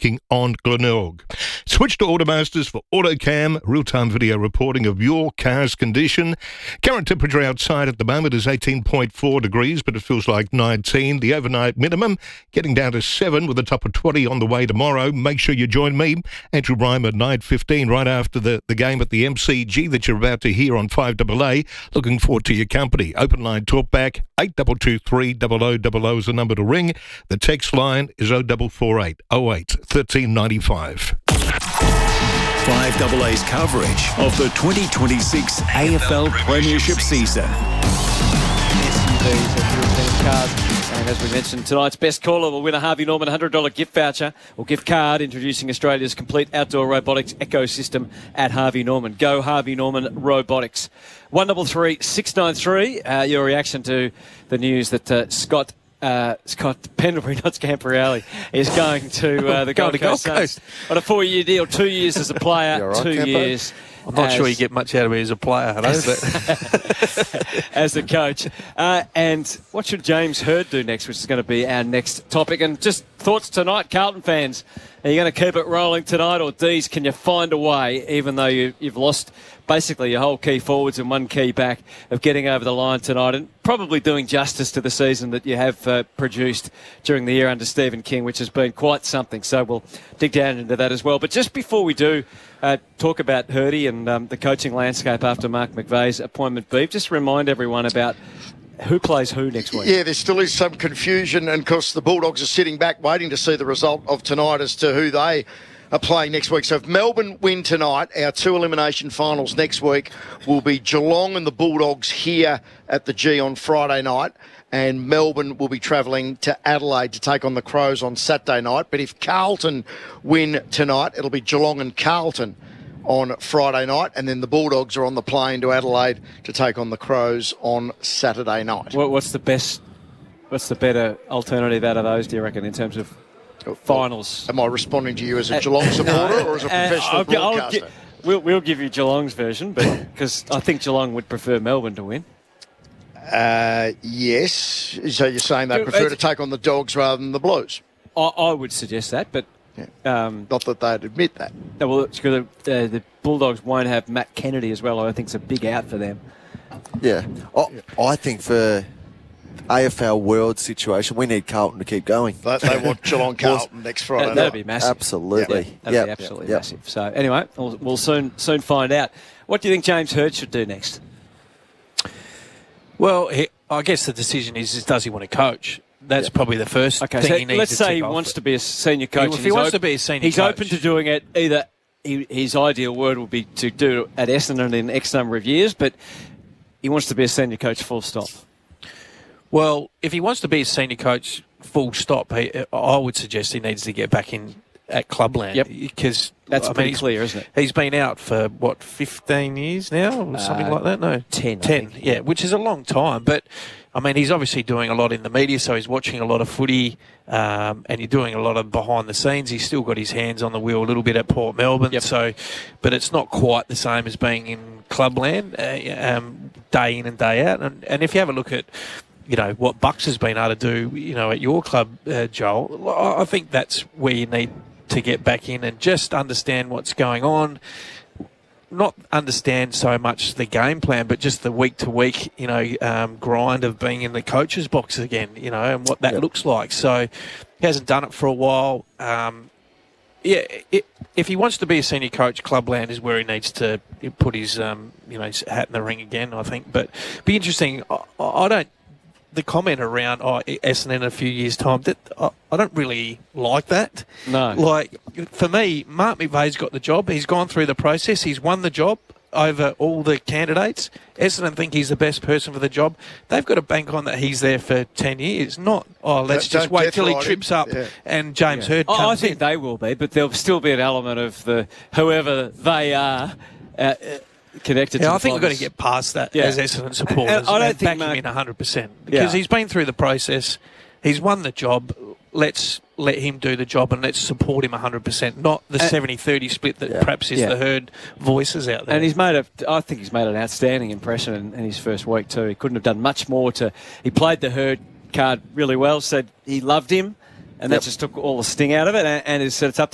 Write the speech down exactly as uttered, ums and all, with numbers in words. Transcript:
taking on Glenorg. Switch to Automasters for AutoCam, real-time video reporting of your car's condition. Current temperature outside at the moment is eighteen point four degrees, but it feels like nineteen. The overnight minimum getting down to seven with a top of twenty on the way tomorrow. Make sure you join me, Andrew Rhyme, at nine fifteen, right after the, the game at the M C G that you're about to hear on five A A. Looking forward to your company. Open line talkback, eight two two three, zero zero zero zero is the number to ring. The text line is oh four four eight, oh eight, one three nine five. five A A's coverage of the twenty twenty-six A F L Premiership season. S U Vs of European cars. And as we mentioned, tonight's best caller will win a Harvey Norman one hundred dollars gift voucher or gift card, introducing Australia's complete outdoor robotics ecosystem at Harvey Norman. Go Harvey Norman Robotics. one three three, six nine three, uh, your reaction to the news that uh, Scott Uh, Scott Pendlebury, not Scamperelli, is going to uh, the Gold Coast Suns on a four-year deal, two years as a player, right, two Campo? years. I'm not as, sure you get much out of me as a player, I know, but as a coach. Uh, and what should James Hird do next, which is going to be our next topic. And just thoughts tonight, Carlton fans. Are you going to keep it rolling tonight, or D's, can you find a way, even though you, you've lost basically your whole key forwards and one key back, of getting over the line tonight and probably doing justice to the season that you have uh, produced during the year under Stephen King, which has been quite something. So we'll dig down into that as well. But just before we do uh, talk about Hirdy and um, the coaching landscape after Mark McVeigh's appointment, Beef, just remind everyone about who plays who next week. Yeah, there still is some confusion, and of course the Bulldogs are sitting back waiting to see the result of tonight as to who they are playing next week. So if Melbourne win tonight, our two elimination finals next week will be Geelong and the Bulldogs here at the G on Friday night, and Melbourne will be travelling to Adelaide to take on the Crows on Saturday night. But if Carlton win tonight, it'll be Geelong and Carlton on Friday night, and then the Bulldogs are on the plane to Adelaide to take on the Crows on Saturday night. What's the best, what's the better alternative out of those, do you reckon, in terms of finals? Am I responding to you as a Geelong supporter no, or as a professional uh, I'll, broadcaster? I'll gi- we'll, we'll give you Geelong's version, but because I think Geelong would prefer Melbourne to win. Uh, yes. So you're saying they prefer to take on the Dogs rather than the Blues? I, I would suggest that, but yeah. um, not that they'd admit that. No, well, it's because the, uh, the Bulldogs won't have Matt Kennedy as well. I think it's a big out for them. Yeah, I, I think for A F L World situation, we need Carlton to keep going. They, they want Geelong Carlton next Friday. That, that'd be massive. Absolutely. Yeah, that'd yep. be absolutely yep. massive. So anyway, we'll, we'll soon soon find out. What do you think James Hird should do next? Well, he, I guess the decision is, is does he want to coach? That's yep. probably the first okay, thing so he needs let's to say he off. wants to be a senior coach. If he wants open, to be a senior he's coach. open to doing it either. He, his ideal word would be to do at Essendon in X number of years, but he wants to be a senior coach full stop. Well, if he wants to be a senior coach full stop, he, I would suggest he needs to get back in at Clubland. Yep. Because that's I pretty mean, clear, isn't it? He's been out for, what, fifteen years now? Or something uh, like that? No. ten. ten, yeah, which is a long time. But, I mean, he's obviously doing a lot in the media, so he's watching a lot of footy, um, and he's doing a lot of behind the scenes. He's still got his hands on the wheel a little bit at Port Melbourne. Yep. So, but it's not quite the same as being in Clubland uh, um, day in and day out. And, and if you have a look at, you know, what Bucks has been able to do, you know, at your club, uh, Joel, I think that's where you need to get back in and just understand what's going on. Not understand so much the game plan, but just the week-to-week, you know, um, grind of being in the coach's box again, you know, and what that yep. looks like. So he hasn't done it for a while. Um, yeah, it, if he wants to be a senior coach, Clubland is where he needs to put his, um, you know, his hat in the ring again, I think. But be interesting. I, I don't. The comment around oh, Essendon in a few years' time, that I, I don't really like that. No. Like, for me, Mark McVeigh's got the job. He's gone through the process. He's won the job over all the candidates. Essendon think he's the best person for the job. They've got to bank on that he's there for ten years, not, oh, let's don't, just don't wait till he trips him. up yeah. and James yeah. Hird comes oh, I think in. they will be, but there'll still be an element of the whoever they are uh, connected yeah, to I think Fox. we've got to get past that yeah. as Essendon supporters and, I don't and think back Mark, him in one hundred percent because yeah. he's been through the process. He's won the job. Let's let him do the job and let's support him one hundred percent, not the seventy thirty split that yeah. perhaps is yeah. the Hird voices out there. And he's made a, I think he's made an outstanding impression in, in his first week too. He couldn't have done much more to, he played the Hird card really well, said he loved him, and yep. that just took all the sting out of it, and, and he said it's up to